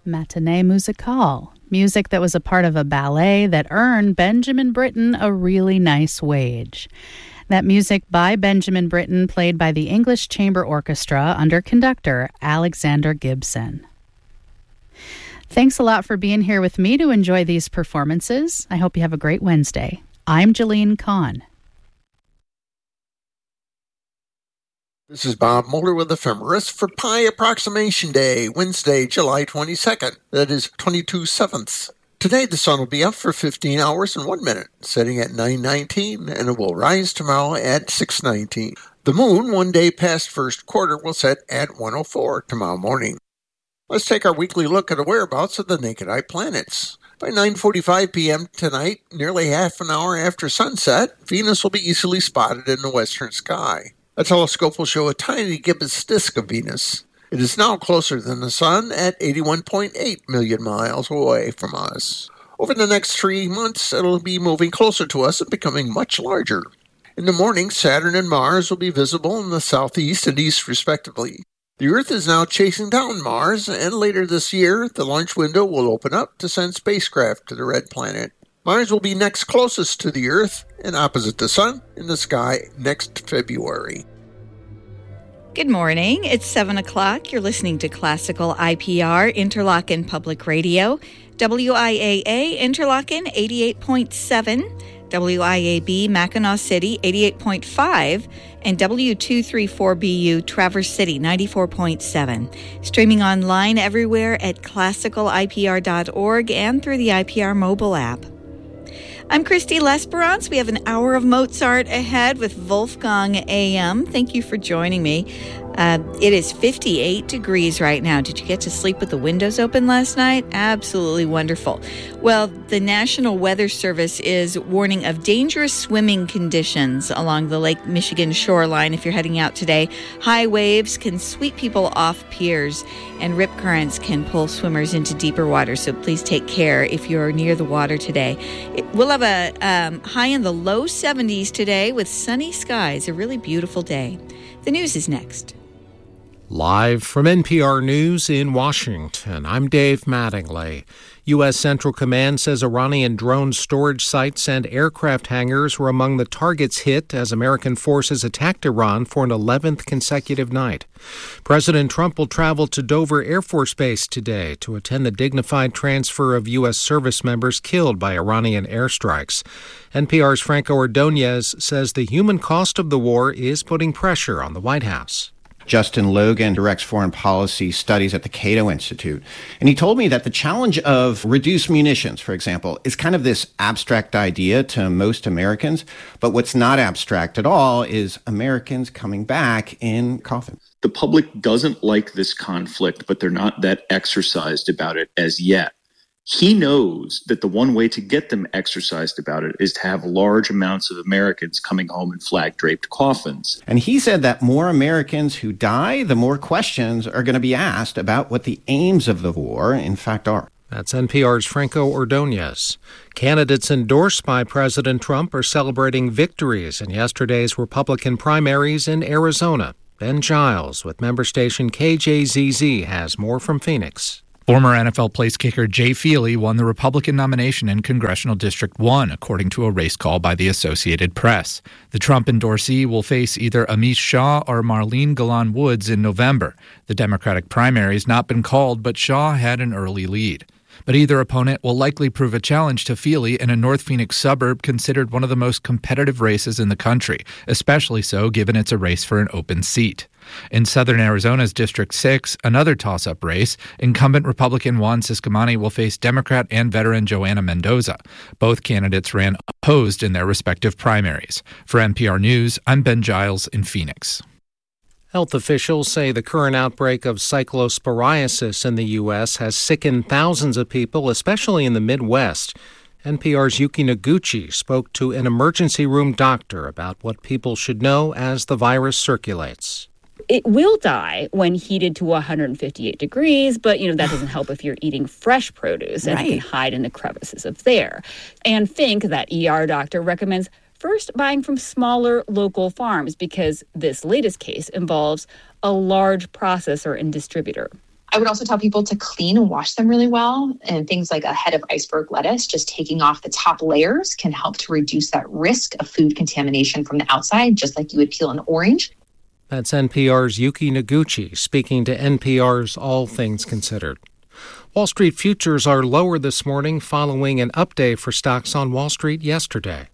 Matinée Musicale, music that was a part of a ballet that earned Benjamin Britten a really nice wage. That music by Benjamin Britten played by the English Chamber Orchestra under conductor Alexander Gibson. Thanks a lot for being here with me to enjoy these performances. I hope you have a great Wednesday. I'm Jalene Kahn. This is Bob Mulder with Ephemeris for Pi Approximation Day, Wednesday, July 22nd. That is 22/7. Today the sun will be up for 15 hours and 1 minute, setting at 9:19, and it will rise tomorrow at 6:19. The moon, 1 day past first quarter, will set at 1:04 tomorrow morning. Let's take our weekly look at the whereabouts of the naked eye planets. By 9:45 p.m. tonight, nearly half an hour after sunset, Venus will be easily spotted in the western sky. A telescope will show a tiny gibbous disk of Venus. It is now closer than the Sun at 81.8 million miles away from us. Over the next 3 months, it'll be moving closer to us and becoming much larger. In the morning, Saturn and Mars will be visible in the southeast and east respectively. The Earth is now chasing down Mars, and later this year, the launch window will open up to send spacecraft to the red planet. Mars will be next closest to the Earth and opposite the Sun in the sky next February. Good morning. It's 7 o'clock. You're listening to Classical IPR, Interlochen Public Radio, WIAA Interlochen 88.7, WIAB Mackinac City 88.5, and W234BU Traverse City 94.7. Streaming online everywhere at classicalipr.org and through the IPR mobile app. I'm Christy Lesperance. We have an hour of Mozart ahead with Wolfgang AM. Thank you for joining me. It is 58 degrees right now. Did you get to sleep with the windows open last night? Absolutely wonderful. Well, the National Weather Service is warning of dangerous swimming conditions along the Lake Michigan shoreline if you're heading out today. High waves can sweep people off piers, and rip currents can pull swimmers into deeper water, so please take care if you're near the water today. We'll have a high in the low 70s today with sunny skies, a really beautiful day. The news is next. Live from NPR News in Washington, I'm Dave Mattingly. U.S. Central Command says Iranian drone storage sites and aircraft hangars were among the targets hit as American forces attacked Iran for an 11th consecutive night. President Trump will travel to Dover Air Force Base today to attend the dignified transfer of U.S. service members killed by Iranian airstrikes. NPR's Franco Ordonez says the human cost of the war is putting pressure on the White House. Justin Logan directs foreign policy studies at the Cato Institute. And he told me that the challenge of reduced munitions, for example, is kind of this abstract idea to most Americans. But what's not abstract at all is Americans coming back in coffins. The public doesn't like this conflict, but they're not that exercised about it as yet. He knows that the one way to get them exercised about it is to have large amounts of Americans coming home in flag-draped coffins. And he said that more Americans who die, the more questions are going to be asked about what the aims of the war, in fact, are. That's NPR's Franco Ordonez. Candidates endorsed by President Trump are celebrating victories in yesterday's Republican primaries in Arizona. Ben Giles with member station KJZZ has more from Phoenix. Former NFL placekicker Jay Feely won the Republican nomination in Congressional District 1, according to a race call by the Associated Press. The Trump endorsee will face either Amish Shah or Marlene Galan Woods in November. The Democratic primary has not been called, but Shah had an early lead. But either opponent will likely prove a challenge to Feely in a North Phoenix suburb considered one of the most competitive races in the country, especially so given it's a race for an open seat. In southern Arizona's District 6, another toss-up race, incumbent Republican Juan Ciscomani will face Democrat and veteran Joanna Mendoza. Both candidates ran opposed in their respective primaries. For NPR News, I'm Ben Giles in Phoenix. Health officials say the current outbreak of cyclosporiasis in the U.S. has sickened thousands of people, especially in the Midwest. NPR's Yuki Noguchi spoke to an emergency room doctor about what people should know as the virus circulates. It will die when heated to 158 degrees, but, that doesn't help if you're eating fresh produce and it can hide in the crevices of there. Anne Fink, that ER doctor, recommends first buying from smaller local farms because this latest case involves a large processor and distributor. I would also tell people to clean and wash them really well. And things like a head of iceberg lettuce, just taking off the top layers can help to reduce that risk of food contamination from the outside, just like you would peel an orange. That's NPR's Yuki Noguchi speaking to NPR's All Things Considered. Wall Street futures are lower this morning following an up day for stocks on Wall Street yesterday.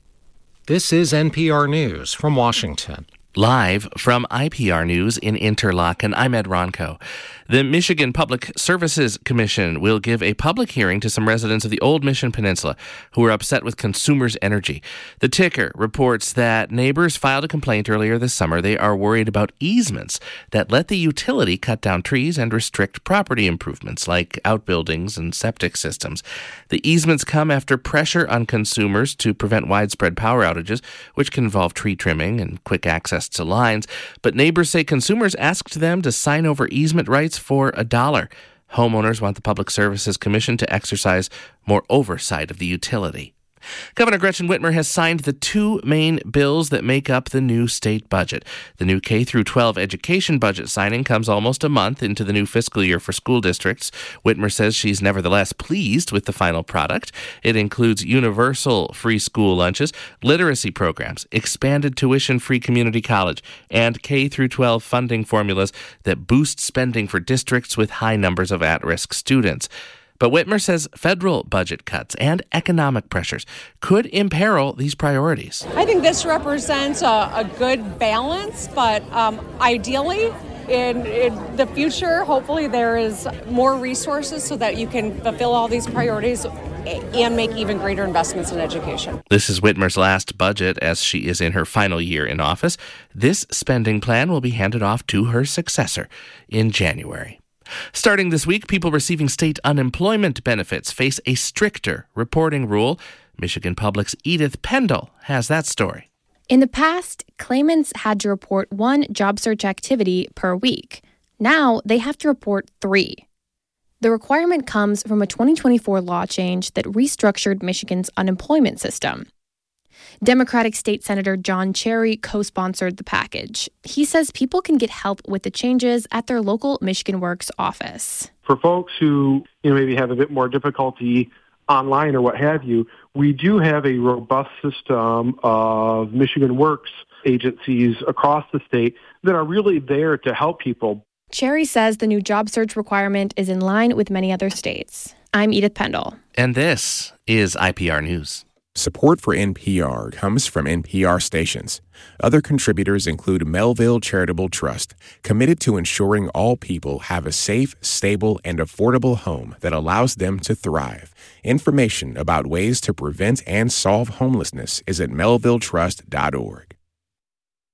This is NPR News from Washington. Live from IPR News in Interlochen, I'm Ed Ronco. The Michigan Public Services Commission will give a public hearing to some residents of the Old Mission Peninsula who are upset with Consumers Energy. The Ticker reports that neighbors filed a complaint earlier this summer. They are worried about easements that let the utility cut down trees and restrict property improvements like outbuildings and septic systems. The easements come after pressure on consumers to prevent widespread power outages, which can involve tree trimming and quick access to lines. But neighbors say consumers asked them to sign over easement rights for $1. Homeowners want the Public Services Commission to exercise more oversight of the utility. Governor Gretchen Whitmer has signed the two main bills that make up the new state budget. The new K-12 education budget signing comes almost a month into the new fiscal year for school districts. Whitmer says she's nevertheless pleased with the final product. It includes universal free school lunches, literacy programs, expanded tuition-free community college, and K-12 funding formulas that boost spending for districts with high numbers of at-risk students. But Whitmer says federal budget cuts and economic pressures could imperil these priorities. I think this represents a good balance, but ideally, in the future, hopefully there is more resources so that you can fulfill all these priorities and make even greater investments in education. This is Whitmer's last budget as she is in her final year in office. This spending plan will be handed off to her successor in January. Starting this week, people receiving state unemployment benefits face a stricter reporting rule. Michigan Public's Edith Pendle has that story. In the past, claimants had to report one job search activity per week. Now they have to report 3. The requirement comes from a 2024 law change that restructured Michigan's unemployment system. Democratic State Senator John Cherry co-sponsored the package. He says people can get help with the changes at their local Michigan Works office. For folks who maybe have a bit more difficulty online or what have you, we do have a robust system of Michigan Works agencies across the state that are really there to help people. Cherry says the new job search requirement is in line with many other states. I'm Edith Pendle. And this is IPR News. Support for NPR comes from NPR stations. Other contributors include Melville Charitable Trust, committed to ensuring all people have a safe, stable, and affordable home that allows them to thrive. Information about ways to prevent and solve homelessness is at melvilletrust.org.